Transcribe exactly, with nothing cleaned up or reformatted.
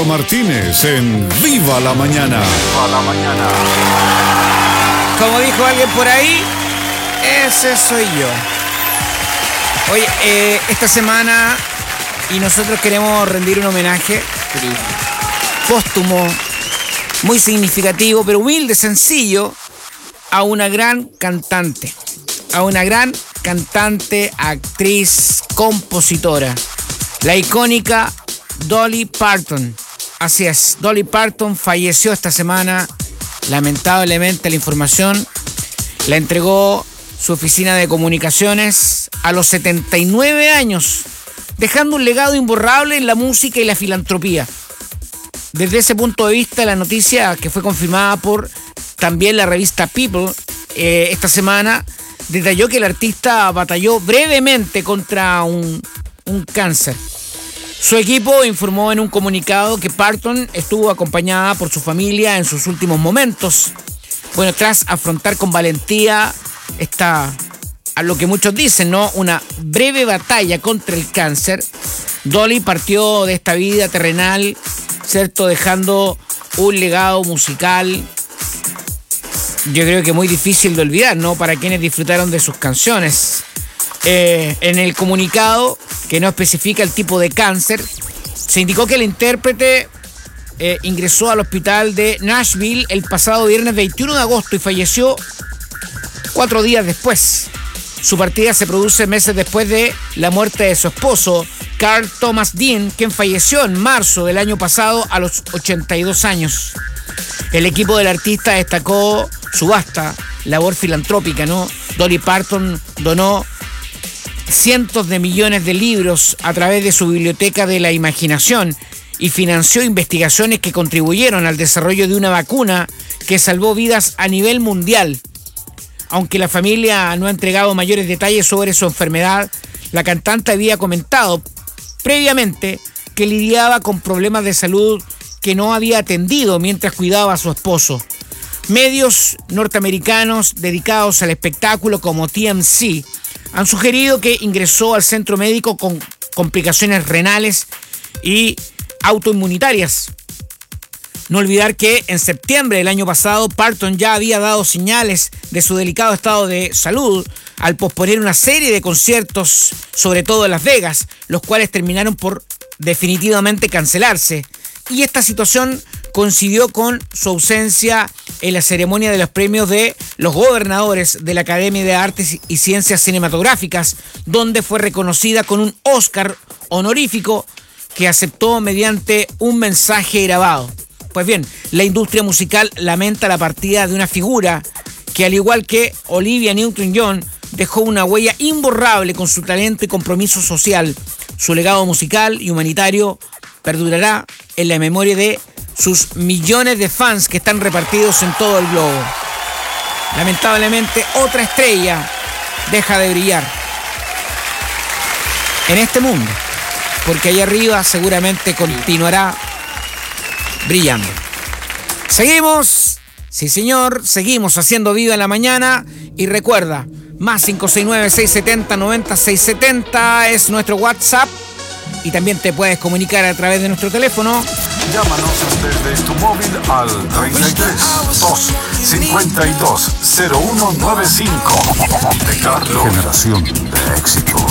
Martínez en Viva la Mañana. Viva la Mañana. Como dijo alguien por ahí, ese soy yo. Oye, eh, esta semana y nosotros queremos rendir un homenaje póstumo, muy significativo, pero humilde, sencillo, a una gran cantante, a una gran cantante, actriz, compositora, la icónica Dolly Parton. Así es, Dolly Parton falleció esta semana. Lamentablemente la información la entregó su oficina de comunicaciones a los setenta y nueve años, dejando un legado imborrable en la música y la filantropía. Desde ese punto de vista, la noticia, que fue confirmada por también la revista People eh, esta semana, detalló que el artista batalló brevemente contra un, un cáncer. Su equipo informó en un comunicado que Parton estuvo acompañada por su familia en sus últimos momentos. Bueno, tras afrontar con valentía esta, a lo que muchos dicen, ¿no?, una breve batalla contra el cáncer, Dolly partió de esta vida terrenal, ¿cierto?, dejando un legado musical, yo creo que muy difícil de olvidar, ¿no?, para quienes disfrutaron de sus canciones. Eh, en el comunicado, que no especifica el tipo de cáncer, se indicó que el intérprete eh, ingresó al hospital de Nashville el pasado viernes veintiuno de agosto y falleció cuatro días después. Su partida se produce meses después de la muerte de su esposo, Carl Thomas Dean, quien falleció en marzo del año pasado a los ochenta y dos años. El equipo del artista destacó su vasta labor filantrópica, ¿no? Dolly Parton donó cientos de millones de libros a través de su biblioteca de la imaginación y financió investigaciones que contribuyeron al desarrollo de una vacuna que salvó vidas a nivel mundial. Aunque la familia no ha entregado mayores detalles sobre su enfermedad, la cantante había comentado previamente que lidiaba con problemas de salud que no había atendido mientras cuidaba a su esposo. Medios norteamericanos dedicados al espectáculo como T M Z han sugerido que ingresó al centro médico con complicaciones renales y autoinmunitarias. No olvidar que en septiembre del año pasado Parton ya había dado señales de su delicado estado de salud al posponer una serie de conciertos, sobre todo en Las Vegas, los cuales terminaron por definitivamente cancelarse. Y esta situación coincidió con su ausencia en la ceremonia de los premios de los gobernadores de la Academia de Artes y Ciencias Cinematográficas, donde fue reconocida con un Oscar honorífico que aceptó mediante un mensaje grabado. Pues bien, la industria musical lamenta la partida de una figura que, al igual que Olivia Newton-John, dejó una huella imborrable con su talento y compromiso social. Su legado musical y humanitario perdurará en la memoria de sus millones de fans que están repartidos en todo el globo. Lamentablemente, otra estrella deja de brillar en este mundo, porque allá arriba seguramente continuará brillando. Seguimos, sí señor, seguimos haciendo Viva en la Mañana. Y recuerda, más cinco seis nueve, seis siete cero, nueve cero seis siete cero es nuestro WhatsApp. Y también te puedes comunicar a través de nuestro teléfono. Llámanos desde tu móvil al treinta y tres, dos, cincuenta y dos, cero uno nueve cinco. Monte Carlo, generación de éxitos.